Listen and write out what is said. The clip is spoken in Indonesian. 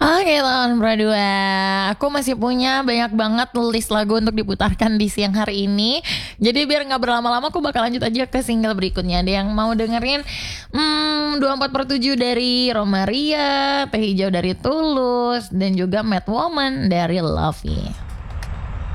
Oke teman berdua, aku masih punya banyak banget list lagu untuk diputarkan di siang hari ini. Jadi biar gak berlama-lama aku bakal lanjut aja ke single berikutnya. Ada yang mau dengerin 24/7 dari Romaria, Teh Hijau dari Tulus, dan juga Mad Woman dari Lovey.